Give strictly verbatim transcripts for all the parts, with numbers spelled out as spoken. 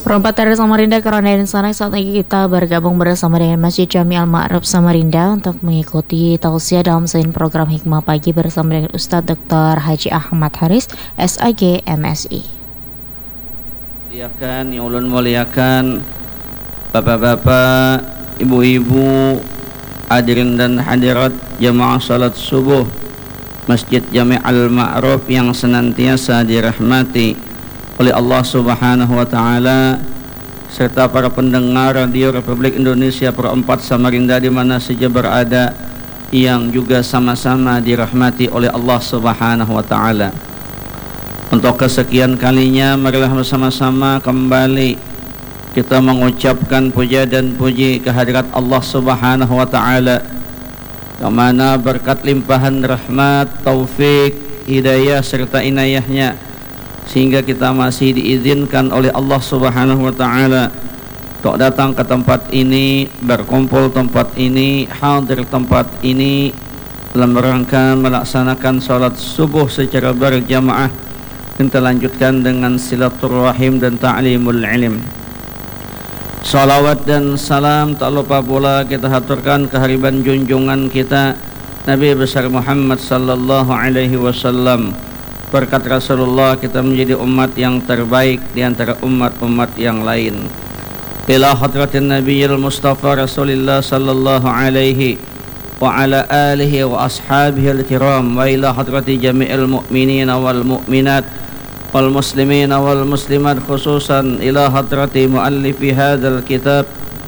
Perempat dari Samarinda Corona dan Sanak, saat ini kita bergabung bersama dengan Masjid Jami Al-Ma'ruf Samarinda untuk mengikuti tausiah dalam sain program Hikmah Pagi bersama dengan Ustadz Doktor Haji Ahmad Haris, S A G M S I. Muliakan, ya ulun muliakan bapak-bapak, ibu-ibu, hadirin dan hadirat jamaah salat subuh Masjid Jami Al-Ma'ruf yang senantiasa dirahmati oleh Allah Subhanahu wa taala, serta para pendengar Radio Republik Indonesia Perempat Samarinda di mana saja berada, yang juga sama-sama dirahmati oleh Allah Subhanahu wa taala. Untuk kesekian kalinya, marilah bersama-sama kembali kita mengucapkan puja dan puji kehadirat Allah Subhanahu wa taala, yang mana berkat limpahan rahmat, taufik, hidayah serta inayahnya sehingga kita masih diizinkan oleh Allah Subhanahu wa taala untuk datang ke tempat ini, berkumpul tempat ini, hadir tempat ini dalam rangka melaksanakan salat subuh secara berjamaah. Kita lanjutkan dengan silaturahim dan ta'limul ilm. Salawat dan salam tak lupa pula kita haturkan kehariban junjungan kita Nabi besar Muhammad sallallahu alaihi wasallam. Berkat Rasulullah kita menjadi umat yang terbaik di antara umat-umat yang lain. Ila hadratin Nabiyil Mustafa Rasulullah sallallahu alaihi wa ala alihi wa ashabihi al-kiram, wa ila hadrati jami'il mu'minina wal mu'minat wal muslimina wal muslimat, khususan ila hadrati muallifi hadzal kitab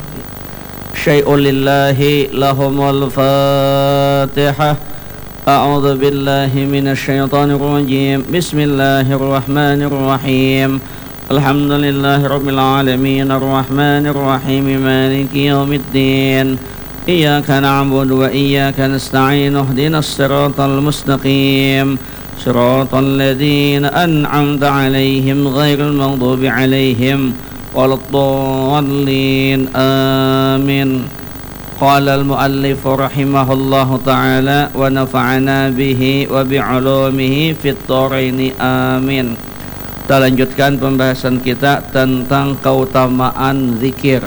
syai'un lillahi lahumul fatihah. أعوذ بالله من الشيطان الرجيم بسم الله الرحمن الرحيم الحمد لله رب العالمين الرحمن الرحيم مالك يوم الدين إياك نعبد وإياك نستعين اهدنا الصراط المستقيم صراط الذين أنعمت عليهم غير المغضوب عليهم ولا الضالين آمين. قال المؤلف رحمه الله تعالى ونفعنا به وبعلومه في الدارين آمين. Kita lanjutkan pembahasan kita tentang keutamaan zikir.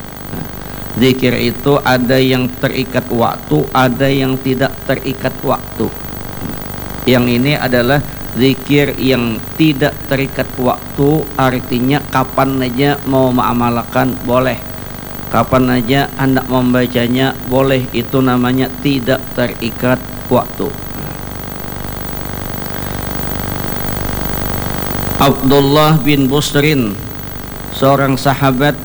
Zikir itu ada yang terikat waktu, ada yang tidak terikat waktu. Yang ini adalah zikir yang tidak terikat waktu, artinya kapan aja mau mengamalkan boleh, kapan aja hendak membacanya boleh, itu namanya tidak terikat waktu. Abdullah bin Busrin, seorang sahabat,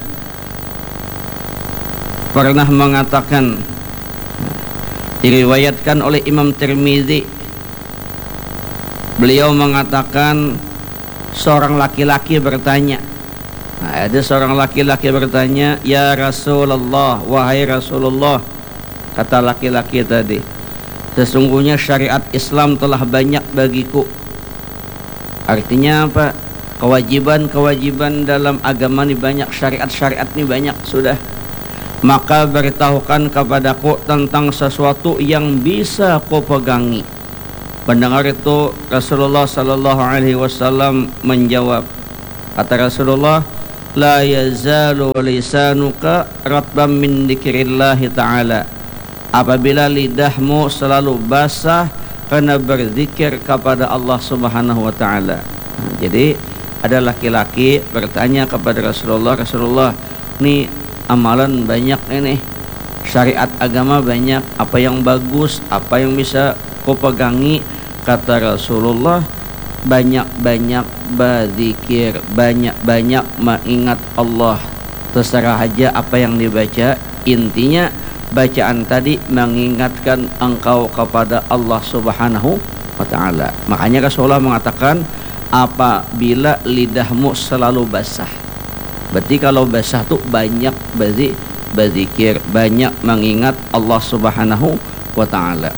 pernah mengatakan, diriwayatkan oleh Imam Tirmizi, beliau mengatakan seorang laki-laki bertanya, nah, ada seorang laki-laki bertanya, ya Rasulullah, wahai Rasulullah, kata laki-laki tadi, sesungguhnya syariat Islam telah banyak bagiku. Artinya apa? Kewajiban-kewajiban dalam agama ini banyak, syariat-syariat ini banyak sudah. Maka beritahukan kepadaku tentang sesuatu yang bisa kau pegangi. Mendengar itu Rasulullah sallallahu alaihi wasallam menjawab, kata Rasulullah, la yazalu lisanuka ratban min dzikrillahi ta'ala. Apabila lidahmu selalu basah karena berzikir kepada Allah Subhanahu wa taala. Nah, jadi ada laki-laki bertanya kepada Rasulullah, Rasulullah, ini amalan banyak ini, syariat agama banyak, apa yang bagus, apa yang bisa kau pegangi? Kata Rasulullah, banyak-banyak berzikir, banyak-banyak mengingat Allah. Terserah aja apa yang dibaca, intinya bacaan tadi mengingatkan engkau kepada Allah Subhanahu wa ta'ala. Makanya Rasulullah mengatakan, apabila lidahmu selalu basah, berarti kalau basah tuh banyak berzikir, banyak mengingat Allah Subhanahu wa ta'ala.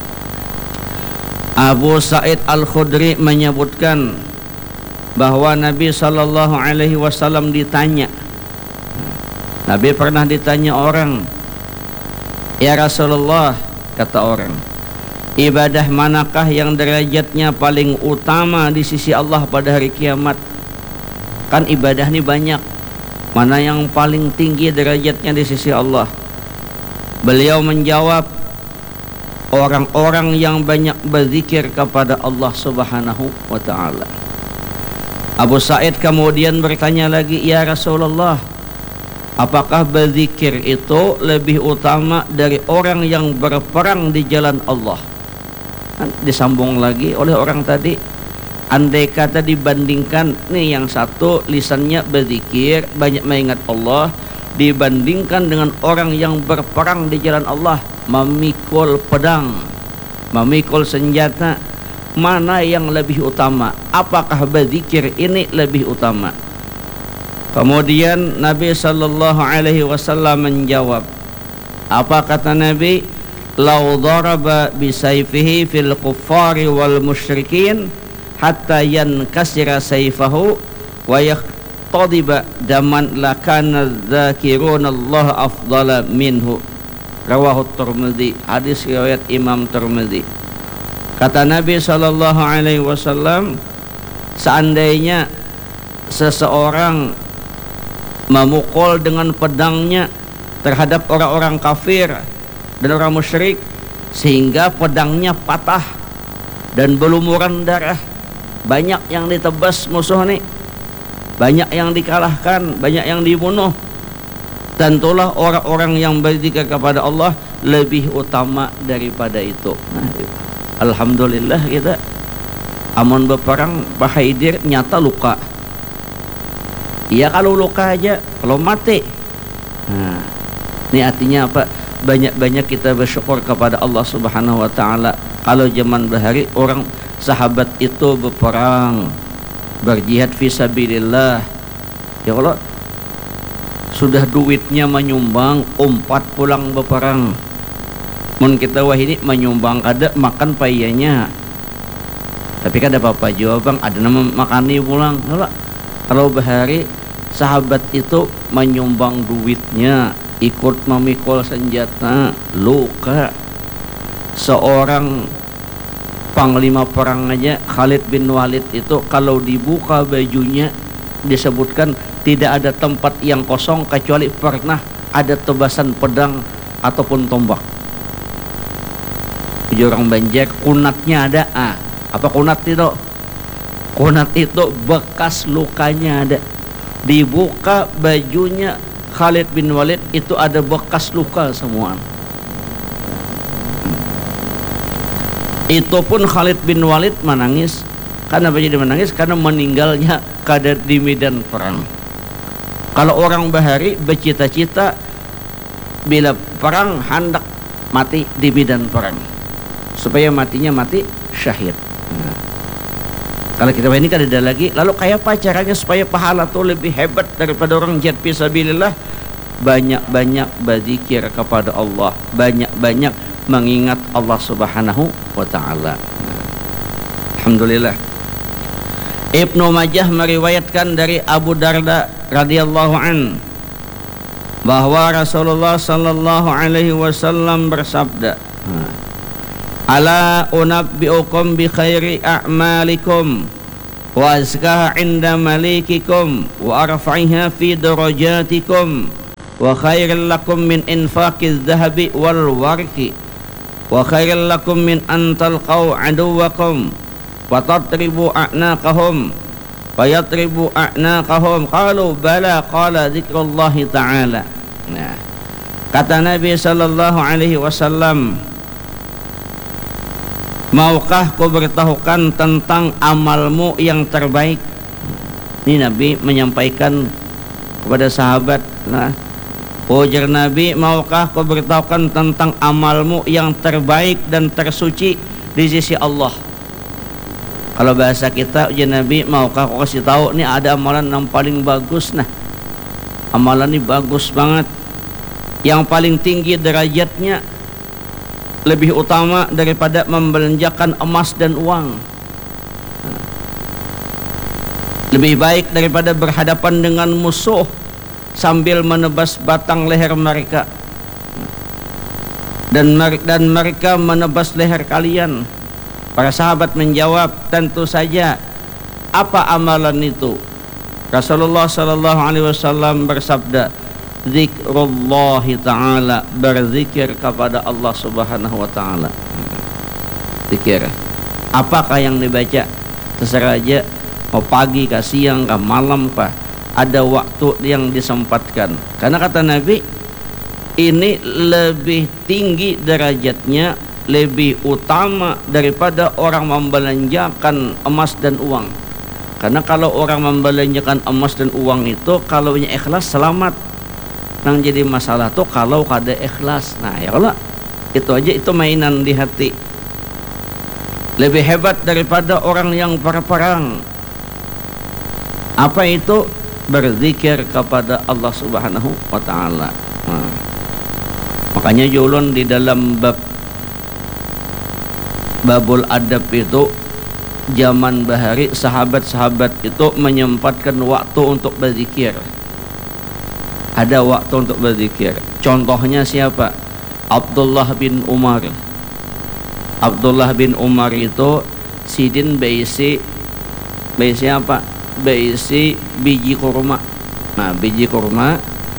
Abu Sa'id Al-Khudri menyebutkan bahwa Nabi sallallahu alaihi wasallam ditanya, Nabi pernah ditanya orang, ya Rasulullah, kata orang, ibadah manakah yang derajatnya paling utama di sisi Allah pada hari kiamat? Kan ibadah ini banyak, Mana yang paling tinggi derajatnya di sisi Allah? Beliau menjawab, orang-orang yang banyak berzikir kepada Allah Subhanahu wa ta'ala. Abu Sa'id kemudian bertanya lagi, ya Rasulullah, apakah berzikir itu lebih utama dari orang yang berperang di jalan Allah? Disambung lagi oleh orang tadi, andai kata dibandingkan nih, yang satu lisannya berzikir, banyak mengingat Allah, dibandingkan dengan orang yang berperang di jalan Allah, memikul pedang, memikul senjata, mana yang lebih utama? Apakah berzikir ini lebih utama? Kemudian Nabi sallallahu alaihi wasallam menjawab, apa kata Nabi? Lau daraba bisayfihi fil kuffari wal musyrikin hatta yankasira sayfahu wa yaqtadiba daman lakana dzakiruna Allah afdala minhu. Rawahu Tirmidzi, hadis riwayat Imam Tirmidzi. Kata Nabi sallallahu alaihi wasallam, seandainya seseorang memukul dengan pedangnya terhadap orang-orang kafir dan orang musyrik sehingga pedangnya patah dan berlumuran darah, banyak yang ditebas musuh nih, banyak yang dikalahkan, banyak yang dibunuh, tentulah orang-orang yang berzikir kepada Allah lebih utama daripada itu. Nah, alhamdulillah kita amun berperang bahaidir nyata luka. Iya kalau luka aja, kalau mati. Nah, ini artinya apa? Banyak-banyak kita bersyukur kepada Allah Subhanahu wa ta'ala. Kalau zaman bahari orang sahabat itu berperang, berjihad fisabilillah, ya Allah, sudah duitnya menyumbang, umpat pulang berperang. Mun kita wah ini menyumbang kada makan payahnya, tapi kada apa-apa juga bang, ada nama makani pulang. Kalau bahari sahabat itu menyumbang duitnya, ikut memikul senjata, luka. Seorang panglima perang aja, Khalid bin Walid itu, kalau dibuka bajunya disebutkan tidak ada tempat yang kosong kecuali pernah ada tebasan pedang ataupun tombak. Jadi orang Banjar kunatnya ada. Ah, apa kunat itu? Kunat itu bekas lukanya ada. Dibuka bajunya Khalid bin Walid itu ada bekas luka semua. Itu pun Khalid bin Walid menangis. Karena apa jadi menangis? Karena meninggalnya kada di medan perang. Kalau orang bahari bercita-cita bila perang hendak mati di medan perang, supaya matinya mati syahid. Nah, kalau kita ini kan ada lagi, lalu kayak apa caranya supaya pahala tuh lebih hebat daripada orang jihad fisabilillah? Banyak-banyak berzikir kepada Allah, banyak-banyak mengingat Allah Subhanahu wa ta'ala. Alhamdulillah. Ibnu Majah meriwayatkan dari Abu Darda radhiyallahu an bahwa Rasulullah sallallahu alaihi wasallam bersabda, ala unabbiukum bi khairi a'malikum wa azkaha 'inda malikikum wa arfa'iha fi darajatikum wa khairul lakum min infaqiz dhahabi wal warqi wa khairul lakum min an talqaw aduwakum wa tatribu a'naqahum wa yatribu a'naqahum. Qalu bala, qala dzikrullahi ta'ala. Nah, kata Nabi sallallahu alaihi wasallam, maukah ku beritahukan tentang amalmu yang terbaik? Ini Nabi menyampaikan kepada sahabat. Nah, ujar Nabi, maukah ku beritahukan tentang amalmu yang terbaik dan tersuci di sisi Allah? Kalau bahasa kita, ujar Nabi, maukah aku kasih tahu nih ada amalan yang paling bagus. Nah, amalan ini bagus banget, yang paling tinggi derajatnya, lebih utama daripada membelanjakan emas dan uang, lebih baik daripada berhadapan dengan musuh sambil menebas batang leher mereka, dan dan mereka menebas leher kalian. Para sahabat menjawab, tentu saja. Apa amalan itu? Rasulullah sallallahu alaihi wasallam bersabda, zikrullahi ta'ala, berzikir kepada Allah subhanahu wa ta'ala. Zikir. Apakah yang dibaca? Terserah aja, mau pagi kah, siang kah, malam kah, ada waktu yang disempatkan. Karena kata Nabi, ini lebih tinggi derajatnya, lebih utama daripada orang membelanjakan emas dan uang. Karena kalau orang membelanjakan emas dan uang itu, kalau punya ikhlas selamat. Yang jadi masalah tuh kalau kada ikhlas. Nah ya Allah, itu aja itu mainan di hati. Lebih hebat daripada orang yang berperang. Apa itu? Berzikir kepada Allah subhanahu wa ta'ala. Nah, makanya julun di dalam bab babul adab itu, zaman bahari sahabat-sahabat itu menyempatkan waktu untuk berzikir. Ada waktu untuk berzikir. Contohnya siapa? Abdullah bin Umar. Abdullah bin Umar itu sidin beisi beisi apa? Beisi biji kurma. Nah, biji kurma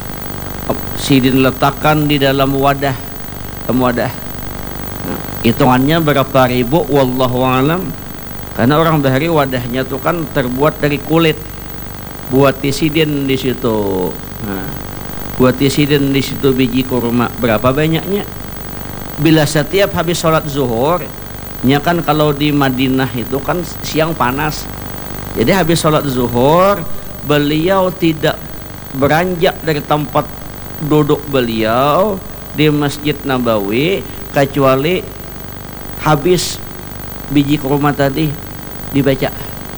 sidin letakkan di dalam wadah, dalam wadah. Nah, hitungannya berapa ribu? Wallahu alam. Karena orang bahari wadahnya tuh kan terbuat dari kulit, buat tisidin di situ. Nah, buat tisidin di situ biji kurma. Berapa banyaknya? Bila setiap habis sholat zuhur, nya kan kalau di Madinah itu kan siang panas. Jadi habis sholat zuhur, beliau tidak beranjak dari tempat duduk beliau di Masjid Nabawi kecuali habis biji kurma tadi dibaca.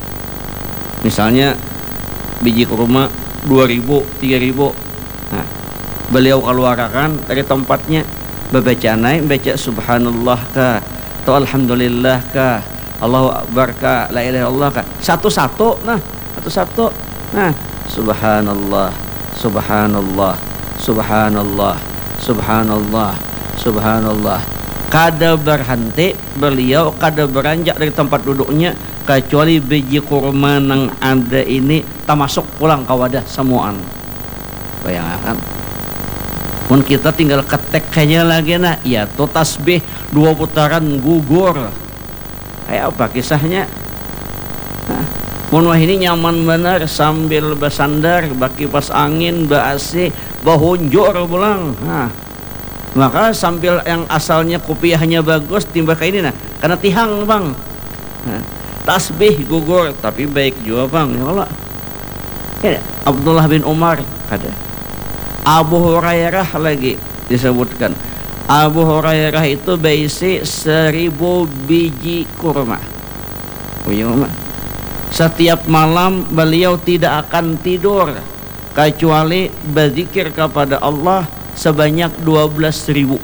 Misalnya biji kurma dua ribu, tiga ribu. Nah, beliau keluarkan dari tempatnya, baca naik, baca subhanallah kah, atau alhamdulillah kah, Allahu akbar kah, la ilaha illallah kah. Satu-satu, nah, satu-satu. Nah, subhanallah, subhanallah, subhanallah, subhanallah, subhanallah. Kada berhenti beliau, kada beranjak dari tempat duduknya kecuali biji kurma yang ada ini tak masuk pulang ke wadah semuaan. Bayangkan, pun kita tinggal ketek aja lagi nah, ya tuh tasbih dua putaran gugur. Kayak apa kisahnya? Nah, mun wah ini nyaman benar sambil bersandar, baki pas angin, ba-asi, bahunjur pulang. Nah, maka sambil yang asalnya kopiahnya bagus timbah kayak ini nah, karena tihang bang. Nah, tasbih gugur, tapi baik juga bang. Ya Allah. Ya, Abdullah bin Umar ada. Abu Hurairah lagi disebutkan. Abu Hurairah itu berisi seribu biji kurma. Kurma. Setiap malam beliau tidak akan tidur kecuali berzikir kepada Allah sebanyak dua belas ribu.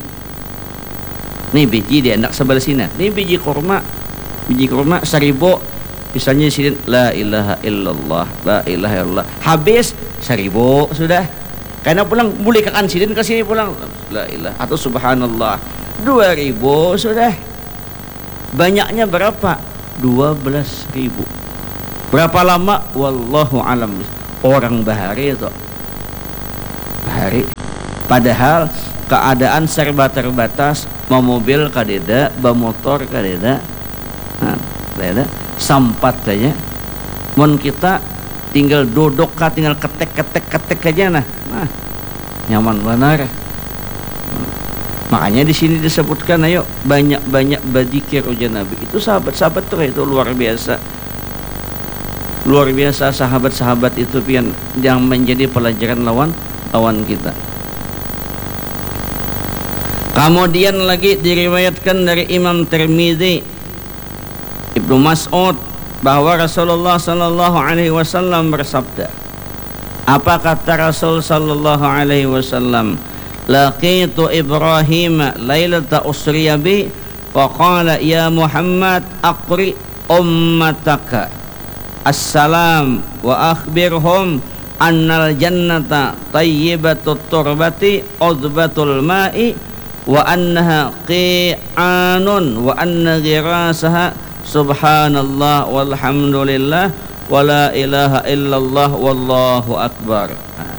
Nih biji dia nak sebelah sini. Nih biji kurma, biji kurma seribu. Misalnya di sini la ilaha illallah, la ilaha illallah. Habis seribu sudah. Karena pulang boleh kakan sini ke sini pulang la ilaha atau subhanallah. Dua ribu sudah. Banyaknya berapa? Dua belas ribu. Berapa lama? Wallahu alam. Orang bahari itu. Bahari. Padahal keadaan serba terbatas, mau mobil kadeda, mau motor kadeda, nah, kadeda, sampat saja. Mun kita tinggal duduk kah, tinggal ketek ketek ketek aja nah, nah nyaman benar. Makanya di sini disebutkan, ayo banyak banyak berzikir ujian Nabi. Itu sahabat-sahabat tuh itu luar biasa, luar biasa sahabat-sahabat itu pian yang menjadi pelajaran lawan lawan kita. Kemudian lagi diriwayatkan dari Imam Tirmizi, Ibnu Mas'ud, bahwa Rasulullah sallallahu alaihi wasallam bersabda. Apa kata Rasul sallallahu alaihi wasallam? Laqitu Ibrahim lailata usriya bi faqala ya Muhammad aqri ummataka assalam wa akhbirhum annal jannata tayyibatut turbati udbatul ma'i wa annaha qi'anun wa anna ghirasaha subhanallah walhamdulillah wa la ilaha illallah wallahu akbar.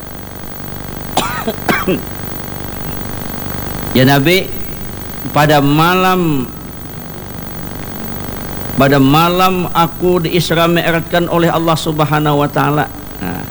Ya Nabi, pada malam pada malam aku di Isra Mi'rajkan oleh Allah Subhanahu wa taala. Nah,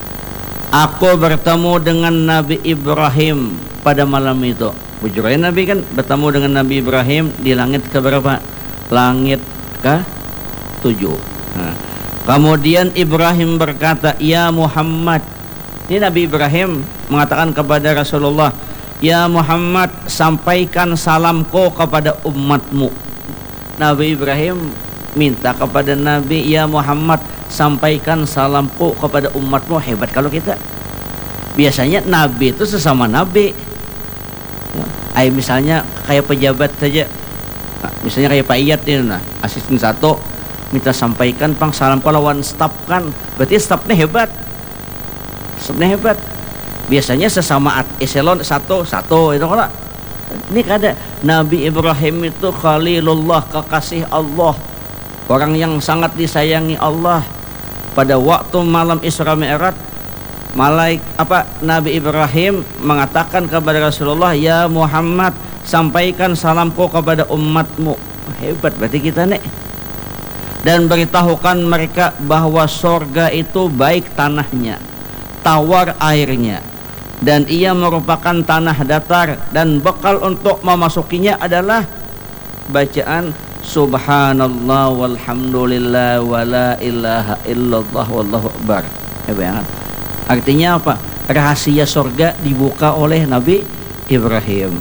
aku bertemu dengan Nabi Ibrahim pada malam itu. Bujurain Nabi kan bertemu dengan Nabi Ibrahim di langit ke berapa? Langit ke tujuh. Nah, kemudian Ibrahim berkata, "Ya Muhammad." Ini Nabi Ibrahim mengatakan kepada Rasulullah, "Ya Muhammad, sampaikan salamku kepada umatmu." Nabi Ibrahim minta kepada Nabi, "Ya Muhammad, sampaikan salamku kepada umatmu." Hebat kalau kita. Biasanya Nabi itu sesama Nabi. Ay, misalnya kayak pejabat saja. Misalnya kayak Pak Iyat ini, nah, asisten satu minta sampaikan pang salam lawan staf kan. Berarti stafnya hebat. Stafnya hebat. Biasanya sesama eselon satu satu itu kalau ini kada. Nabi Ibrahim itu Khalilullah, kekasih Allah, orang yang sangat disayangi Allah. Pada waktu malam Isra Mi'raj, malaik apa Nabi Ibrahim mengatakan kepada Rasulullah, "Ya Muhammad, sampaikan salamku kepada umatmu." Hebat berarti kita nih. Dan beritahukan mereka bahwa sorga itu baik tanahnya, tawar airnya, dan ia merupakan tanah datar, dan bekal untuk memasukinya adalah bacaan subhanallah walhamdulillah wala ilaha illallah wallahu akbar. Ya, bayangkan. Artinya apa? Rahasia sorga dibuka oleh Nabi Ibrahim.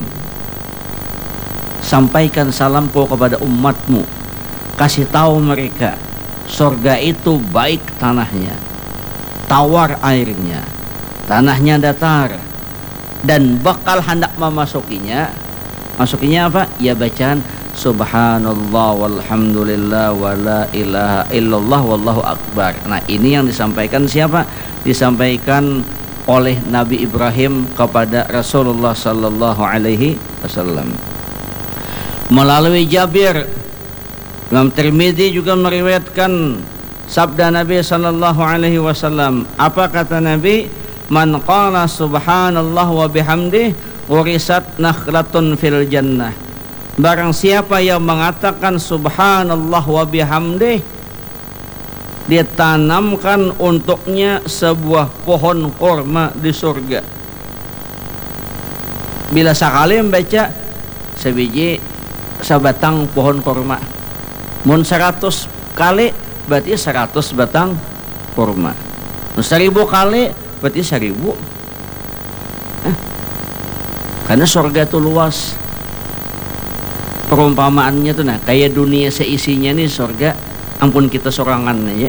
Sampaikan salamku kepada umatmu, kasih tahu mereka sorga itu baik tanahnya, tawar airnya, tanahnya datar, dan bakal hendak memasukinya. Masukinya apa? Ya bacaan subhanallah walhamdulillah wala ilaha illallah wallahu akbar. Nah, ini yang disampaikan siapa? Disampaikan oleh Nabi Ibrahim kepada Rasulullah sallallahu alaihi wasallam melalui Jabir. Imam Tirmidzi juga meriwayatkan sabda Nabi sallallahu alaihi wasallam. Apa kata Nabi? "Man qala subhanallah wa bihamdih urisat nakhlatun fil jannah." Barang siapa yang mengatakan subhanallah wa bihamdih, dia tanamkan untuknya sebuah pohon kurma di surga. Bila sekali membaca sebiji sebatang pohon kurma, mun seratus kali berarti seratus batang kurma, mun seribu kali berarti seribu. eh, karena surga itu luas. Perumpamaannya tuh nah kayak dunia seisinya nih surga, ampun kita sorangan aja.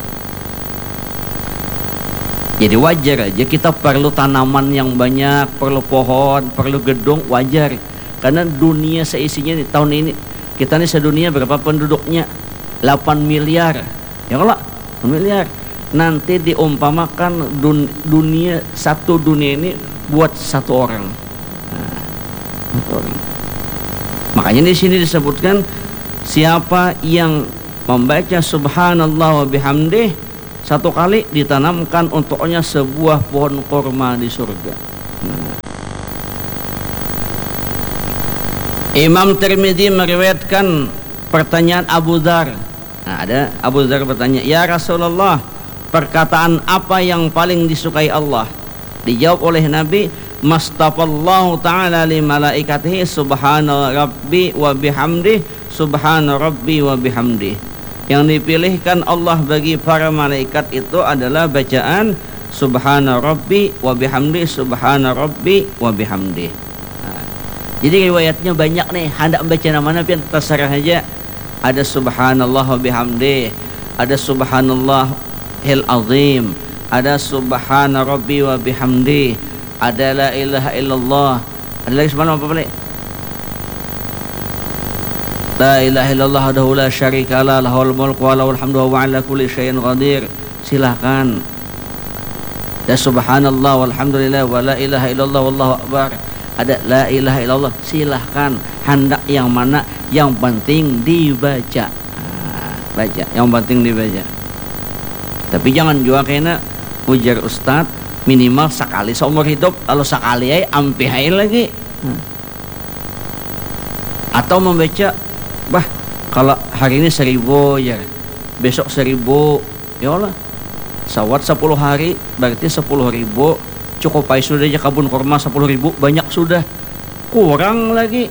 Jadi wajar aja kita perlu tanaman yang banyak, perlu pohon, perlu gedung, wajar. Karena dunia seisinya nih, tahun ini kita nih sedunia berapa penduduknya? delapan miliar. Ya kalau delapan miliar. Nanti diumpamakan dun, dunia satu dunia ini buat satu orang. Nah, satu orang. Makanya di sini disebutkan siapa yang membaca subhanallah wa bihamdih satu kali ditanamkan untuknya sebuah pohon kurma di surga. Nah. Imam Tirmidzi meriwayatkan pertanyaan Abu Dzar. Nah, ada Abu Dzar bertanya, "Ya Rasulullah, perkataan apa yang paling disukai Allah?" Dijawab oleh Nabi, "Mastafallahu ta'ala li malaikatihi subhana rabbi wa bihamdih subhana rabbi wa bihamdih." Yang dipilihkan Allah bagi para malaikat itu adalah bacaan subhana rabbi wa bihamdih subhana rabbi wa bihamdih. Nah, jadi riwayatnya banyak nih, hendak baca nama Nabi terserah aja. Ada subhanallah wa bihamdih, ada subhanallahil azim, ada subhana rabbi wa bihamdih, ada la ilaha illallah, ada lagi subhanallah apa balik? La ilaha illallah wahdahu la syarika lah, lahul mulku wa lahul hamdu wa ala kulli syai'in qadir. Silakan. Dan subhanallah walhamdulillah wa la ilaha illallah wallahu akbar. Ada la ilaha illallah. Silahkan. Hendak yang mana? Yang penting dibaca. Nah, baca. Yang penting dibaca. Tapi jangan juga kena ujar Ustadz minimal sekali seumur hidup, kalau sekali ay ampi ay lagi. Hmm. Atau membaca, bah kalau hari ini seribu ya, besok seribu, ya Allah, sawat sepuluh hari berarti sepuluh ribu, cukup ay sudah aja kabun kurma sepuluh ribu, banyak sudah, kurang lagi.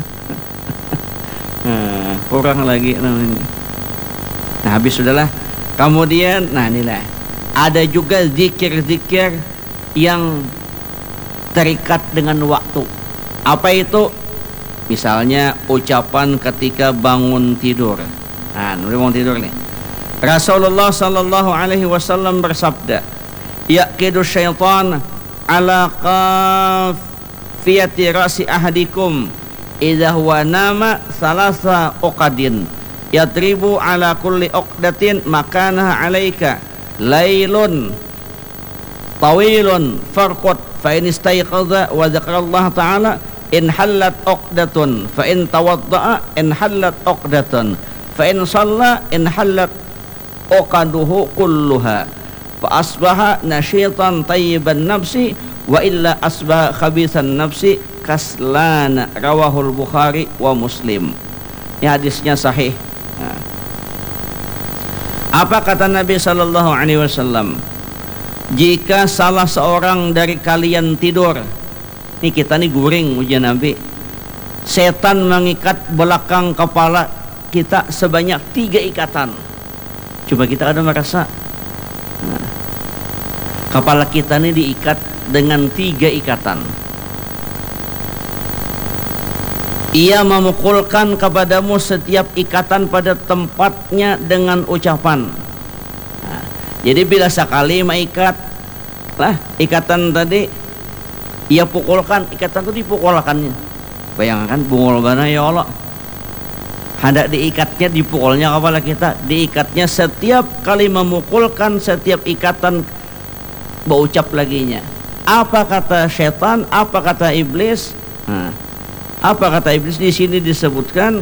Nah, kurang lagi namanya. Nah habis sudahlah. Kemudian, nah inilah ada juga zikir-zikir yang terikat dengan waktu. Apa itu? Misalnya ucapan ketika bangun tidur. Nah, udah bangun tidur nih. Rasulullah sallallahu alaihi wasallam bersabda, "Yaqidu syaitan ala qafiyati ra'si ahadikum idza huwa nama salasa uqadin yadribu ala kulli uqdatin makanaha alaika lailun tawilun farqut fa in istayqadha wa dzakarallaha ta'ala in hallat uqdatun fa in tawadda'a in hallat uqdatun fa in shalla in hallat uqaduhu kulluha fa asbaha nasyitan tayyiban nafsi wa illa asbaha khabisan nafsi kaslana." Rawahul Bukhari wa Muslim. Ya, hadisnya sahih. Nah. Apa kata Nabi sallallahu alaihi wasallam? Jika salah seorang dari kalian tidur, nih kita nih guring ujian Nabi, setan mengikat belakang kepala kita sebanyak tiga ikatan. Coba kita ada merasa, nah, kepala kita nih diikat dengan tiga ikatan. Ia memukulkan kepadamu setiap ikatan pada tempatnya dengan ucapan. Nah, jadi bila sekali mengikat lah ikatan tadi, ia pukulkan, ikatan itu dipukulkannya. Bayangkan bungul bana ya Allah. Hendak diikatnya, dipukulnya kepala kita, diikatnya setiap kali memukulkan setiap ikatan berucap laginya. Apa kata setan? Apa kata iblis? Nah, apa kata iblis di sini disebutkan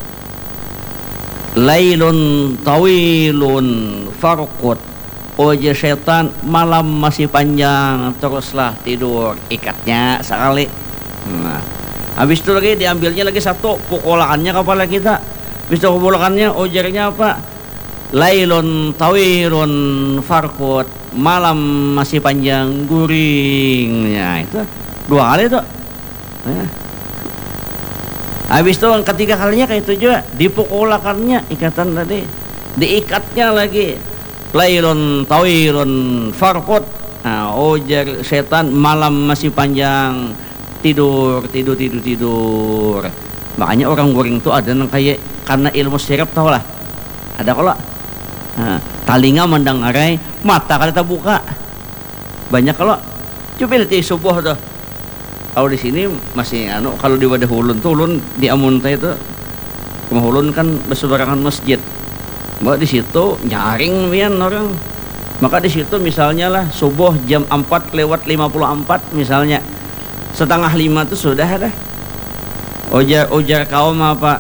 lailun tawilun farqut. Oh ya setan, malam masih panjang, teruslah tidur, ikatnya sekali. Nah, habis itu lagi diambilnya lagi satu, pukulannya kepala kita. Habis itu pukulannya ujarnya apa? Lailun tawilun farqut, malam masih panjang, guring. Ya itu dua kali tuh. Ya. Habis itu ketiga kalinya kayak itu juga, dipukulakannya ikatan tadi, diikatnya lagi lailun tawilun farqut. Nah, ujar setan, malam masih panjang, tidur tidur tidur tidur. Makanya orang guring itu ada yang kayak karena ilmu sirap tau lah, ada kalau nah, talinga mendengarai, mata kada terbuka. Banyak kalau coba lihat di subuh tuh. Kalau di sini masih anu, kalau di wadah ulun tuh ulun di Amunta itu, rumah ulun kan berseberangan masjid. Mbak di situ nyaring pian orang. Maka di situ misalnya lah subuh jam empat lewat lima puluh empat misalnya, setengah lima tuh sudah ada. Ujar ujar kaum apa?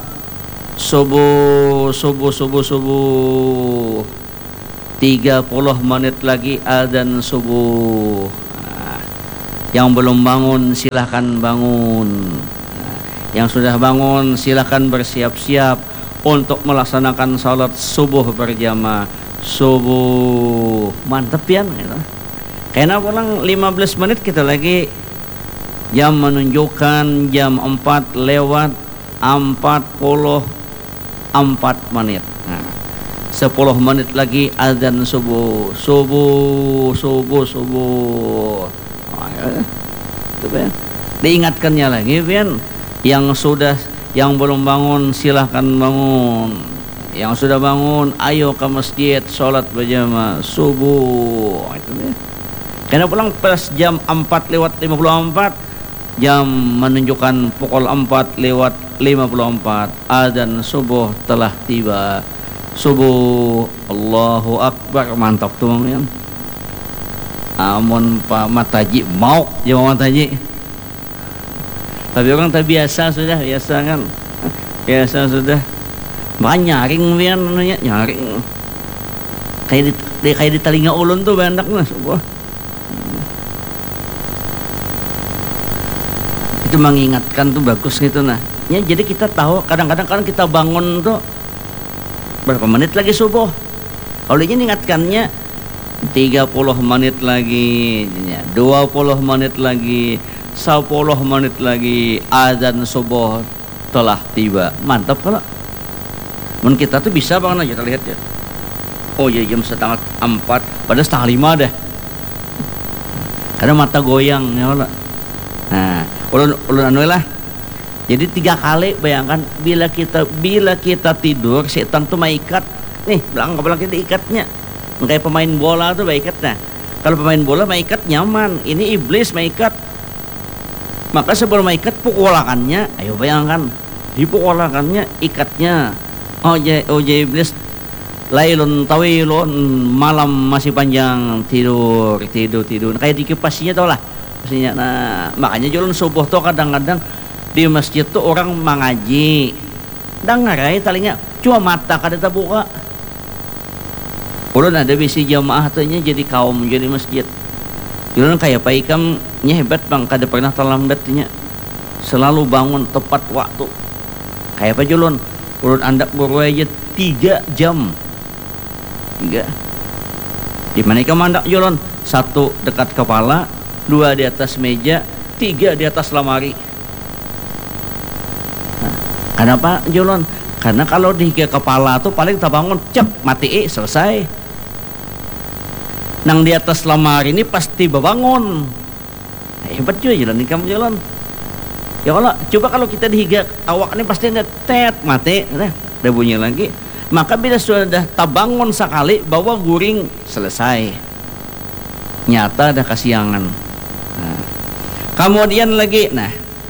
Subuh subuh subuh subuh. tiga puluh menit lagi adzan subuh. Yang belum bangun silahkan bangun. Nah, yang sudah bangun silahkan bersiap-siap untuk melaksanakan salat subuh berjamaah. Subuh mantep ya gitu. Karena pulang lima belas menit kita lagi jam menunjukkan jam empat lewat empat puluh empat menit. Nah, sepuluh menit lagi azan subuh. Subuh subuh subuh. Itu kan diingatkannya lagi kan, yang sudah yang belum bangun silahkan bangun, yang sudah bangun ayo ke masjid sholat berjamaah subuh. Itu ya. Karena pulang pas jam empat lewat lima puluh empat, jam menunjukkan pukul empat lewat lima puluh empat, azan subuh telah tiba. Subuh, Allahu Akbar, mantap tuh ya. Amun Pak Mataji mau jawab Mataji, tapi orang tak biasa sudah biasa kan, biasa sudah banyak nyaring pian nanya nyaring kayak di, Dia kayak di telinga ulun tuh banyak nah subuh. Itu mengingatkan tuh bagus gitu nah. Ya, jadi kita tahu kadang-kadang kan kita bangun tuh berapa menit lagi subuh. Kalau ini ingatkannya tiga puluh menit lagi, dua puluh menit lagi, sepuluh menit lagi azan subuh telah tiba. Mantap kalau. Mun kita tuh bisa banget aja kita lihat ya. Oh ya jam setengah empat, pada setengah lima dah. Karena mata goyang ya Allah. Nah, ulun ulun anu lah. Jadi tiga kali bayangkan bila kita bila kita tidur setan tuh maikat nih belakang belakang kita ikatnya. Kayak pemain bola tuh maikat nah. Kalau pemain bola maikat nyaman, ini iblis maikat. Maka sebelum maikat pukulakannya, ayo bayangkan dipukulakannya ikatnya. Oh ya, oh ya iblis, lailun tawilun, malam masih panjang, tidur, tidur, tidur. Kayak di kipasnya tau lah, pastinya. Nah, makanya jalan subuh tuh kadang-kadang di masjid tuh orang mengaji, dengar ya talinya, cuma mata kada terbuka. Ulun ada bisi jamaah tuhnya jadi kaum jadi masjid. Jalan kayak paikamnya hebat bang, kada pernah terlambatnya, selalu bangun tepat waktu. Kayak apa julun? Ulun andak guru aja tiga jam, tiga. Di mana kamu andak julun? Satu dekat kepala, dua di atas meja, tiga di atas lemari. Nah, kenapa julun? Karena kalau di kepala tuh paling tak bangun cep mati eh, selesai. Nang di atas lemari ini pasti bangun. Nah, hebat juga jalan kamu jalan. Ya Allah, coba kalau kita dihiga awak ini pasti ada tet mati, udah, udah bunyi lagi. Maka bila sudah tabangun sekali bawa guring selesai. Nyata ada kasiangan. Nah, kemudian lagi, nah,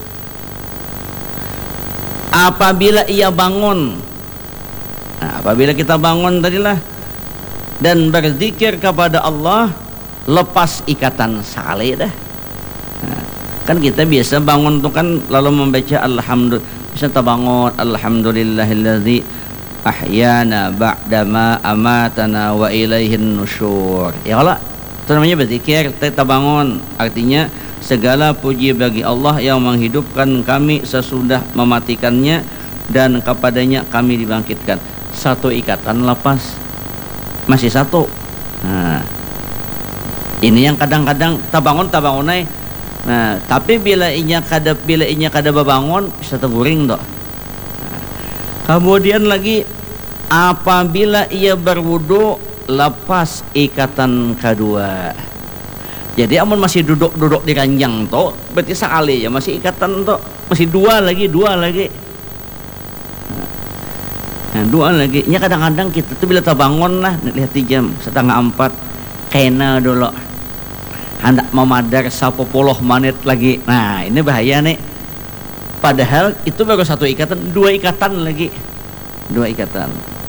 apabila ia bangun, nah, apabila kita bangun tadilah dan berzikir kepada Allah, lepas ikatan sekali dah. Kan kita biasa bangun tuh kan lalu membaca alhamdulillah, bisa tabangun alhamdulillahilladzi ahyana ba'dama amatana wa ilaihin nusyur. Ya Allah, itu namanya berzikir, kita bangun. Artinya segala puji bagi Allah yang menghidupkan kami sesudah mematikannya dan kepadanya kami dibangkitkan. Satu ikatan lepas, masih satu. Nah, ini yang kadang-kadang tabangun tabangunai. Nah, tapi bila inya kada bila inya kada babangun bisa terguring toh. Nah, kemudian lagi apabila ia berwudu lepas ikatan kedua. Jadi amun masih duduk-duduk di ranjang toh, berarti sekali ya masih ikatan toh, masih dua lagi, dua lagi. Nah, dua lagi. Nya kadang-kadang kita tuh bila terbangun lah, lihat di jam setengah empat, kena dulu. Hendak memadar sepuluh menit lagi. Nah, ini bahaya nih. Padahal itu baru satu ikatan, dua ikatan lagi. Dua ikatan.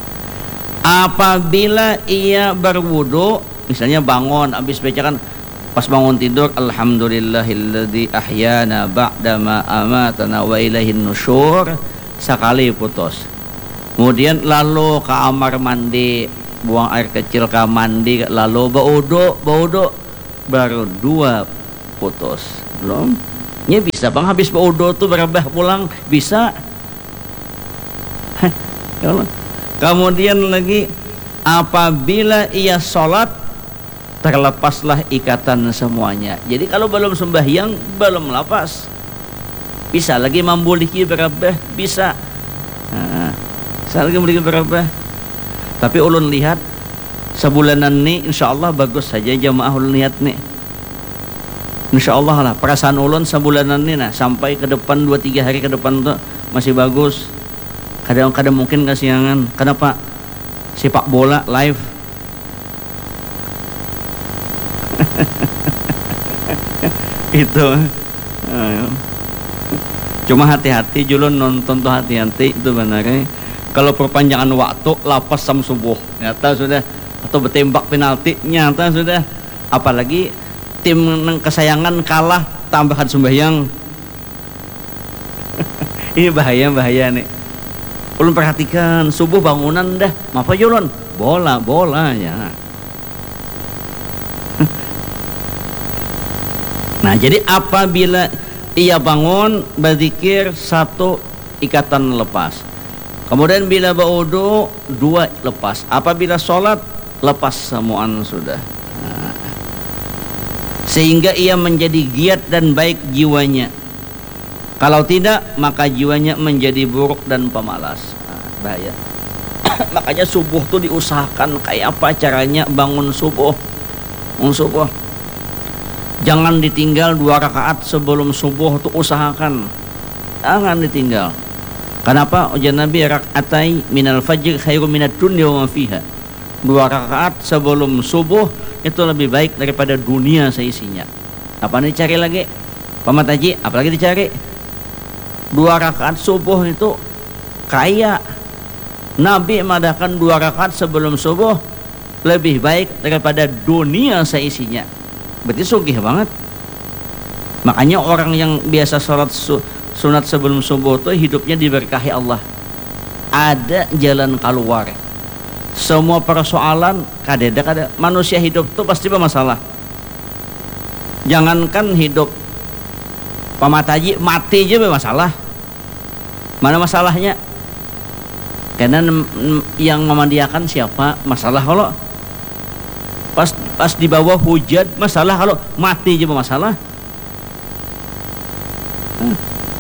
Apabila ia berwudu, misalnya bangun habis baca kan pas bangun tidur alhamdulillahilladzi ahyana ba'dama amatana wa ilaihin nusyur, sekali putus. Kemudian lalu ke kamar mandi, buang air kecil ke mandi, lalu baudo, baudo baru dua putus. Belum ya bisa bang habis baudo tuh berabah pulang bisa. Ya Allah. Kemudian lagi apabila ia sholat terlepaslah ikatan semuanya. Jadi kalau belum sembahyang belum lepas, bisa lagi membuliki berabah, bisa. Nah, bisa lagi membuliki berabah. Tapi ulun lihat sebulanan nih insyaallah bagus saja jamaah ulun lihat nih. Insyaallah lah perasaan ulun sebulanan nih nah sampai ke depan dua tiga hari ke depan tuh masih bagus. Kadang-kadang mungkin kasihangan. Kenapa? Sepak bola live. Itu. Cuma hati-hati julun nonton tuh hati-hati itu benarnya. Kalau perpanjangan waktu lapas sam subuh nyata sudah, atau bertembak penalti nyata sudah, apalagi tim kesayangan kalah tambahan sembahyang. Ini bahaya bahaya nih. Ulun perhatikan subuh bangunan dah apa julun bola bola ya. Nah, jadi apabila ia bangun berzikir, satu ikatan lepas. Kemudian bila berwudu, dua lepas. Apabila sholat, lepas semuaan sudah. Nah, sehingga ia menjadi giat dan baik jiwanya. Kalau tidak, maka jiwanya menjadi buruk dan pemalas. Nah, bahaya. Makanya subuh tuh diusahakan kayak apa caranya bangun subuh. Bangun subuh. Jangan ditinggal dua rakaat sebelum subuh tuh, usahakan. Jangan ditinggal. Kenapa? Ujar Nabi, rakaatai minal fajr khairu minad dunya wa ma fiha. Dua rakaat sebelum subuh itu lebih baik daripada dunia seisinya. Apa nih dicari lagi? Pamat Haji, apalagi dicari? Dua rakaat subuh itu kaya. Nabi mengadakan dua rakaat sebelum subuh lebih baik daripada dunia seisinya. Berarti sugih banget. Makanya orang yang biasa sholat su sunat sebelum subuh itu hidupnya diberkahi Allah. Ada jalan keluar. Semua persoalan kadeda kada. Manusia hidup itu pasti bermasalah. Jangankan hidup, Pamat Haji mati aja bermasalah. Mana masalahnya? Karena yang memandiakan siapa? Masalah kalau pas pas di bawah hujan, masalah kalau mati aja masalah. Hmm.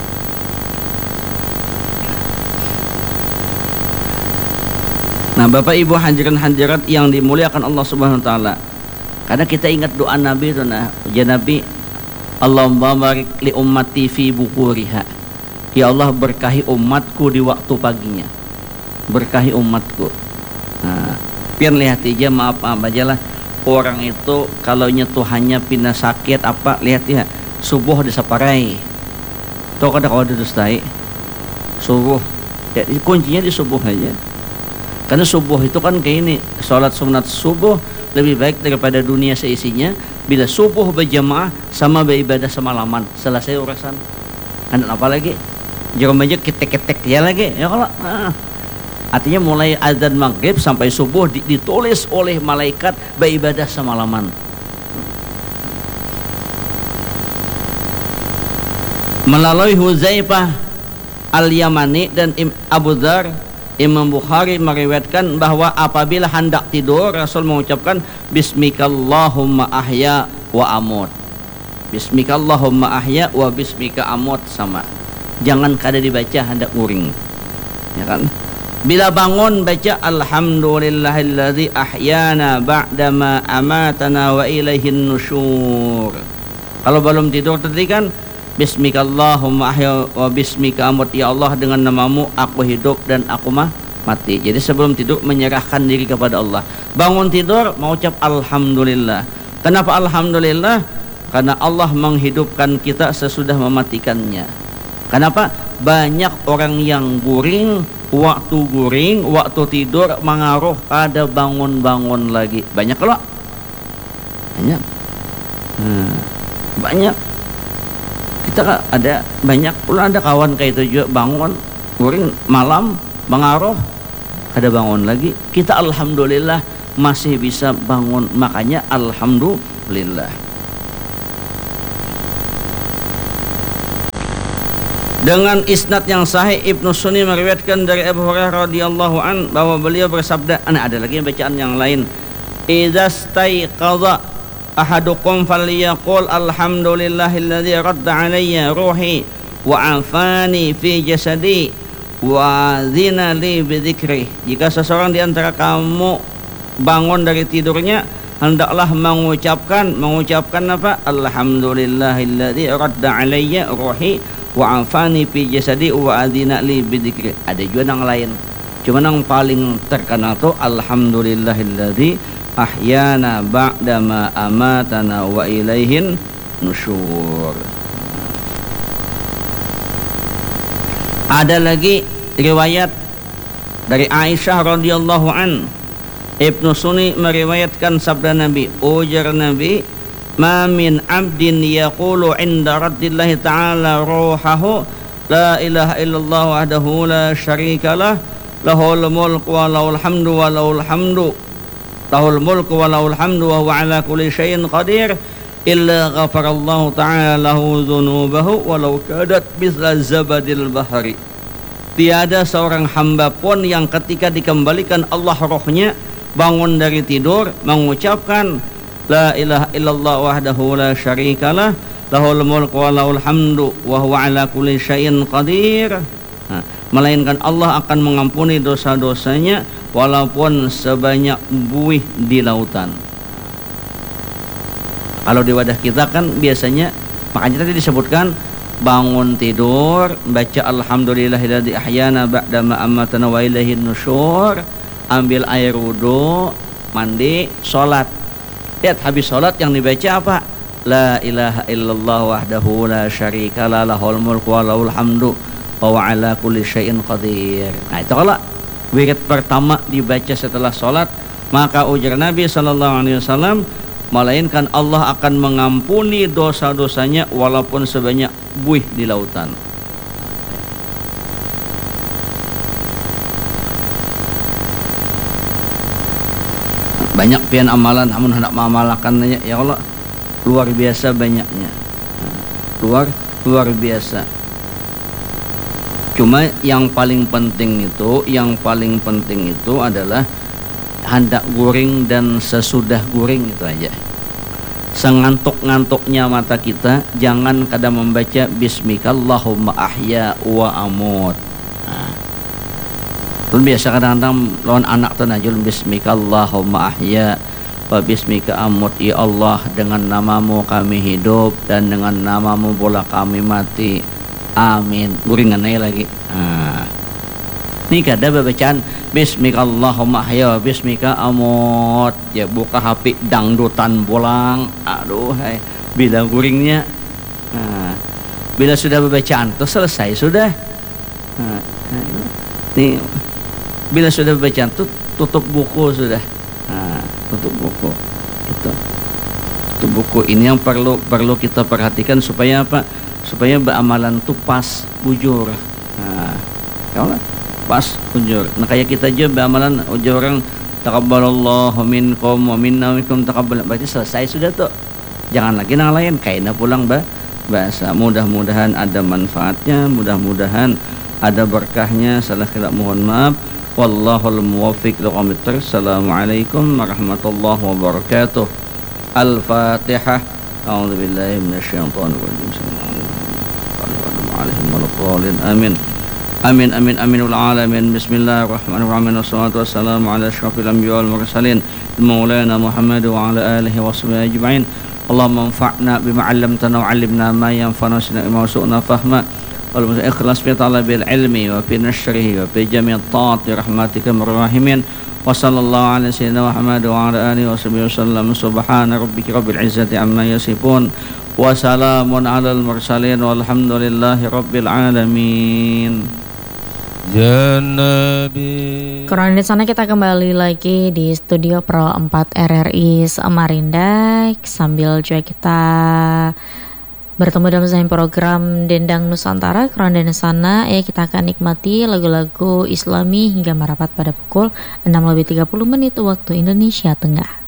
Nah, Bapak Ibu hadirin hadirat yang dimuliakan Allah Subhanahu wa taala. Karena kita ingat doa Nabi itu, nah, ujar Nabi, Allahumma barik li ummati fi bukuriha. Ya Allah, berkahi umatku di waktu paginya. Berkahi umatku. Nah, pian lihat aja, maaf maaf aja lah. Orang itu kalau nyetuhannya pindah sakit apa, lihat ya, subuh disaparai. Tuh kada kau dustai. Subuh. Ya, kuncinya di subuh aja. Karena subuh itu kan kayak ini, sholat sunat subuh lebih baik daripada dunia seisinya. Bila subuh berjamaah sama beribadah semalaman, selesai urusan. Dan apa lagi? Jangan aja ketek-ketek ya lagi. Ya kalau nah. Artinya mulai azan maghrib sampai subuh ditulis oleh malaikat beribadah semalaman. Melalui Huzaifah Al-Yamani dan Abu Dzar, Imam Bukhari meriwayatkan bahwa apabila hendak tidur, Rasul mengucapkan Bismikallahumma ahya wa amut. Bismikallahumma ahya wa bismika amut sama. Jangan kada dibaca hendak nguring. Ya kan? Bila bangun baca Alhamdulillahilladzi ahyana ba'dama amatana wa ilaihin nusyur. Kalau belum tidur tadi kan Bismikallahumma ahya wa bismika amut. Ya Allah, dengan namamu aku hidup dan aku mah mati. Jadi sebelum tidur menyerahkan diri kepada Allah. Bangun tidur mengucap Alhamdulillah. Kenapa Alhamdulillah? Karena Allah menghidupkan kita sesudah mematikannya. Kenapa? Banyak orang yang guring, waktu guring, waktu tidur mengaruh ada bangun-bangun lagi. Banyak loh. Banyak. Hmm, banyak. Kita ada banyak pula, ada kawan kayak itu juga bangun guring malam mengaruh ada bangun lagi. Kita alhamdulillah masih bisa bangun, makanya alhamdulillah. Dengan isnad yang sahih, Ibnu Sunni meriwayatkan dari Abu Hurairah radhiyallahu an bahwa beliau bersabda, ana ada lagi bacaan yang lain, idza staiqadha ahadukum falyaqul alhamdulillahilladzi radda alayya ruhi wa afani fi jasadi wa zina li bi dzikri. Jika seseorang di antara kamu bangun dari tidurnya, hendaklah mengucapkan mengucapkan apa? Alhamdulillahilladzi radda alayya ruhi wa afani fi jasadi wa adzina li bidzikri. Ada juga yang lain, cuma yang paling terkenal tuh alhamdulillahilladzi ahyana ba'dama amatana wa ilaihin nusyur. Ada lagi riwayat dari Aisyah radhiyallahu an, Ibnu Sunni meriwayatkan sabda Nabi, ujar Nabi, ma min abdin yaqulu inda raddillahi ta'ala ruhahu la ilaha illallah wahdahu la syarikalah lahul mulku wa lahul hamdu wa lahul hamdu lahul mulku wa lahul hamdu wa huwa ala kulli syai'in qadir illa ghafarallahu ta'ala lahu dhunubahu walau kadat misla zabadil bahari. Tiada seorang hamba pun yang ketika dikembalikan Allah rohnya bangun dari tidur mengucapkan la ilaha illallah wahdahu la syarikalah lahul mulku wa lahul hamdu wa huwa ala kulli syai'in qadir. Nah, melainkan Allah akan mengampuni dosa-dosanya walaupun sebanyak buih di lautan. Kalau di wadah kita kan biasanya, makanya tadi disebutkan bangun tidur baca alhamdulillahilladzi ahyana ba'da ma amatana wa ilaihin nusyur, ambil air wudu, mandi, salat. Lihat habis salat yang dibaca apa? La ilaha illallah wahdahu la syarikalah lahul mulku wa lahul hamdu wa huwa ala kulli syai'in qadir. Nah, itu kalau wirid pertama dibaca setelah salat, maka ujar Nabi sallallahu alaihi wasallam, melainkan Allah akan mengampuni dosa-dosanya walaupun sebanyak buih di lautan. Banyak pian amalan namun hendak mengamalkannya ya Allah luar biasa banyaknya. Luar luar biasa. Cuma yang paling penting itu, yang paling penting itu adalah hendak guring dan sesudah guring itu aja. Sengantuk-ngantuknya mata kita jangan kadang membaca bismikallahumma ahya wa amut. Nah, biasa kadang-kadang lawan anak tuh najul bismikallahumma ahya wa bismika amut, ya Allah dengan namamu kami hidup dan dengan namamu pula kami mati, amin. Guringan aja lagi. Nah, ini kada bacaan bismikallahumma ahya wa bismika amut, ya buka H P dangdutan pulang. Aduh hai, bila guringnya nah, bila sudah bacaan itu selesai sudah. Nah, ini bila sudah bacaan itu tutup buku sudah. Nah, tutup buku itu, tutup buku. Ini yang perlu perlu kita perhatikan supaya apa? Supaya beramalan itu pas bujur. Nah, ya Allah, pas bujur. Nah, kayak kita aja beramalan ujar orang taqabbalallahu minkum wa minna minkum taqabbal, berarti selesai sudah tuh. Jangan lagi yang lain kaina pulang bah bahasa. Mudah-mudahan ada manfaatnya, mudah-mudahan ada berkahnya. Salah kira mohon maaf. Wallahul muwaffiq liqaumit thoriq. Assalamualaikum warahmatullahi wabarakatuh. Al-Fatihah. A'udzu billahi minasyaitonir rajim. Amin. Amin amin amin wal alamin. Bismillahirrahmanirrahim. Wassalatu wassalamu ala asyrafil anbiya wal mursalin maulana Muhammad wa ala alihi washabihi ajma'in. Allahumma anfa'na bima 'allamtana wa 'allimna ma yanfa'una wa su'na fahma. Allahumma ikhlas fi talabil ilmi wa fi nashrihi wa fi jami' at-ta'at bi rahmatika arrahmin. Wa sallallahu ala sayyidina Muhammad wa ala alihi washabihi wasallam. Subhana rabbika rabbil izzati amma yasifun wa salamun alal mursalin walhamdulillahi rabbil alamin. Ya Nabi. Karena di sana kita kembali lagi di studio Pro empat R R I Samarinda sambil juga kita bertemu dalam satu program Dendang Nusantara. Karena di sana ya kita akan nikmati lagu-lagu Islami hingga merapat pada pukul enam lebih tiga puluh menit waktu Indonesia Tengah.